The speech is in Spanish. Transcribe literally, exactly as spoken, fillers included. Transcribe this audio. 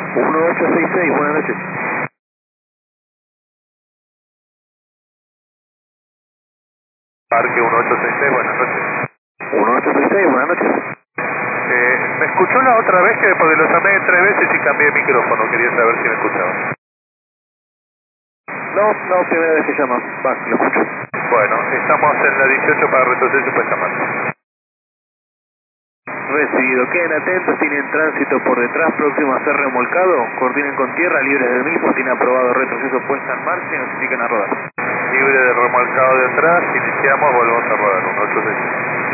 uno ocho seis seis, buenas noches. Parque uno ocho seis seis, buenas noches. uno ocho seis seis, buenas noches. Eh, ¿Me escuchó la otra vez? Que porque lo llamé tres veces y cambié de micrófono, quería saber si me escuchaba. No, no, primera vez que llama. Va, lo escucho. Bueno, estamos en la dieciocho para retroceder y puede llamar. Recibido, queden atentos, tienen tránsito por detrás, próximo a ser remolcado, coordinen con tierra, libres del mismo, tiene aprobado retroceso puesta en marcha y notifican a rodar. Libre de remolcado de atrás, iniciamos, volvemos a rodar, uno ocho seis seis.